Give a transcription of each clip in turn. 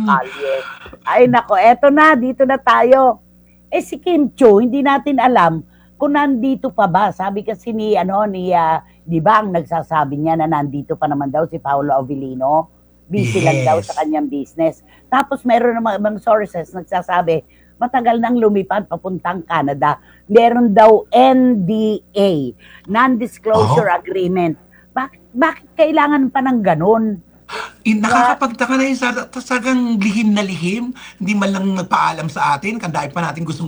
kalye. Ay nako, eto na, dito na tayo. Si Kim Chiu, hindi natin alam kung nandito pa ba. Sabi kasi ni, di ba ang nagsasabi niya na nandito pa naman daw si Paolo Avellino. Busy lang daw sa Yes. kanyang business. Tapos meron namang ibang sources nagsasabi, matagal nang lumipad papuntang Canada. Meron daw NDA, Non-Disclosure Oh, Agreement. Bakit kailangan pa ng ganun? Diba? nakakapagtaka na yun sagang lihim na lihim. Hindi man lang nagpaalam sa atin. Kandahin pa natin gustong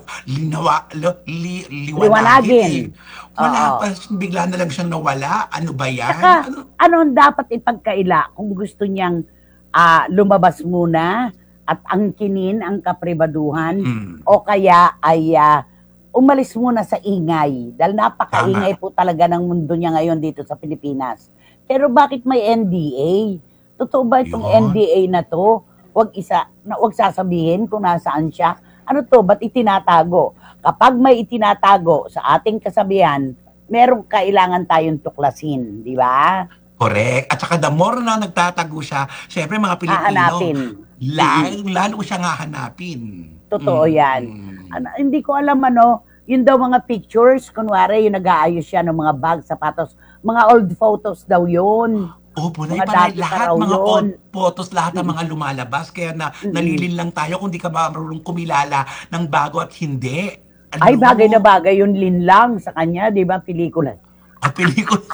liwanahin Liwanagin. eh. Oo. Wala pa, bigla na lang siyang nawala. Ano ba yan? Tsaka, Ano? ano ang dapat ipagkaila kung gusto niyang lumabas muna at angkinin ang kapribaduhan Mm, o kaya ay umalis muna sa ingay dahil napakaingay tama. po talaga ng mundo niya ngayon dito sa Pilipinas. Pero bakit may NDA? Totoo ba itong Yun. NDA na to? Wag sasabihin kung nasaan siya. Ano to? Ba't itinatago? Kapag may itinatago sa ating kasabihan, merong kailangan tayong tuklasin, di ba? Correct. At saka the more na nagtatago siya, syempre mga Pilipino, Hahanapin. Mm-mm. lalo siya nga hanapin. Totoo yan. Mm. Hindi ko alam yun daw mga pictures, kunwari yung nag-aayos siya ng mga bag, sapatos, mga old photos daw yun. Opo, na Mga panay dati pa lahat raw mga yun. old photos, lahat ng Mm-mm. mga lumalabas kaya Mm-mm. nalilin lang tayo kung di ka marunong kumilala ng bago at hindi. Ay, bagay na Ano? bagay yung linlang sa kanya, di ba, pelikula. Ang pelikula.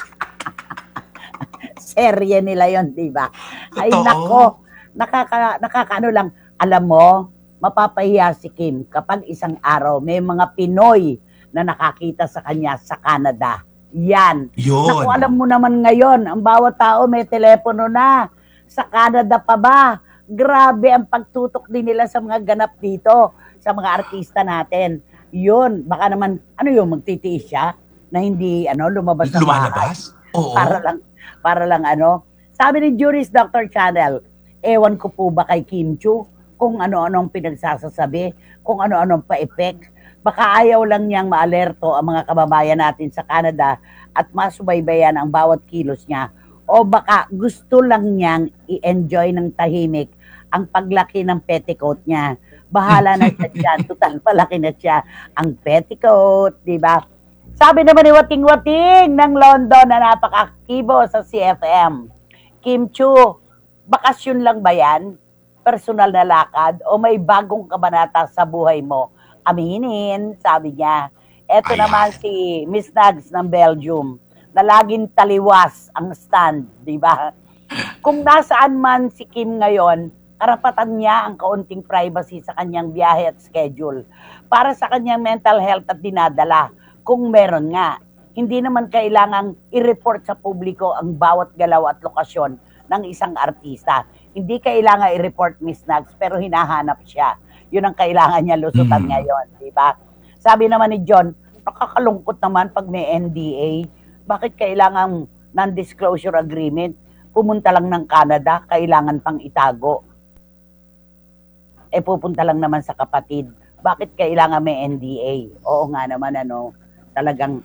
Serye nila yon, di ba? Ay, Totoo. nako, nakakaano lang. Alam mo, mapapahiya si Kim kapag isang araw may mga Pinoy na nakakita sa kanya sa Canada. Yan. Naku, Yun. alam mo naman ngayon, ang bawat tao may telepono na. Sa Canada pa ba? Grabe ang pagtutok din nila sa mga ganap dito, sa mga artista natin. Yun, baka naman, magtitiis siya na hindi, lumabas ng bahay Lumalabas? para Oo. lang para lang sabi ni Juris Dr. Channel, ewan ko po ba kay Kim Chiu kung ano-anong pinagsasasabi, kung ano-anong pa-effect. Baka ayaw lang niyang maalerto ang mga kababayan natin sa Canada at masubaybayan ang bawat kilos niya. O baka gusto lang niyang i-enjoy ng tahimik ang paglaki ng petticoat niya. Bahala na siya dyan. Total, palaki na siya. Ang petticoat, di ba? Sabi naman ni Wating-Wating ng London na napaka-aktibo sa CFM. Kim Chiu, bakasyon lang ba yan? Personal na lakad? O may bagong kabanata sa buhay mo? Aminin, sabi niya. Eto naman Ayan. si Miss Nags ng Belgium na laging taliwas ang stand, di ba? Kung nasaan man si Kim ngayon, karapatan niya ang kaunting privacy sa kanyang biyahe at schedule para sa kanyang mental health at dinadala kung meron nga. Hindi naman kailangang i-report sa publiko ang bawat galaw at lokasyon ng isang artista. Hindi kailangan i-report Miss Nags pero hinahanap siya. Yun ang kailangan niya lusutan Mm. ngayon, di ba? Sabi naman ni John, nakakalungkot naman pag may NDA. Bakit kailangan non-disclosure agreement? Pumunta lang ng Canada, kailangan pang itago. Pupunta lang naman sa kapatid. Bakit kailangan may NDA? Oo nga naman, talagang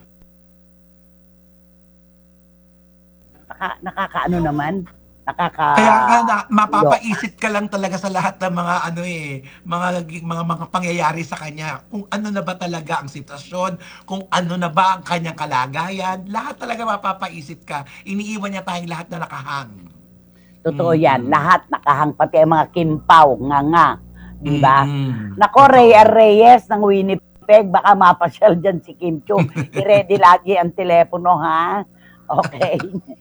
nakakaano naman, nakaka Kaya nga yo. mapapaisip ka lang talaga sa lahat ng mga mga pangyayari sa kanya. Kung ano na ba talaga ang sitwasyon, kung ano na ba ang kanyang kalagayan, lahat talaga mapapaisip ka. Iniiwan niya tayong lahat na nakahang. Totoo yan. Mm. Lahat nakahang, pati ang mga Kimpaw, nga. Di ba? Nako, Rhea Totoo. Reyes ng Winnipeg, baka mapasyal dyan si Kim Chiu. I-ready lagi ang telepono, ha? Okay.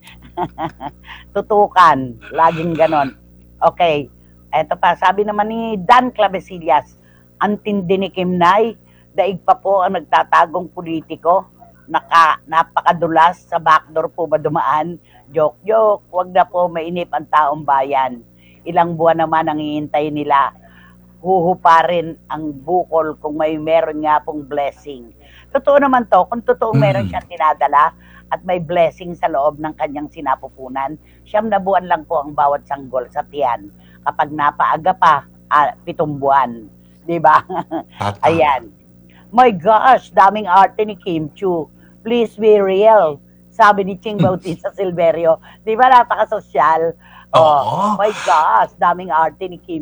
Tutukan. Laging ganon. Okay. Eto pa, sabi naman ni Dan Clavesillas, ang tindi ni Kim Nay, daig pa po ang nagtatagong politiko, napakadulas sa backdoor po ba dumaan? Joke, wag na po mainip ang taong bayan. Ilang buwan naman ang hihintay nila. Huhuparin ang bukol kung may meron nga pong blessing. Totoo naman to, kung totoong meron Mm. siyang tinadala at may blessing sa loob ng kanyang sinapupunan, 9 buwan lang po ang bawat sanggol sa tiyan. Kapag napaaga pa, 7 buwan. Di ba? Tama. Ayan. My gosh, daming arte ni Kim Chiu. Please be real. Sabi ni Ching Bautista Silverio. Di ba napaka-sosyal? Oh, Oo. my gosh, daming arte ni Kim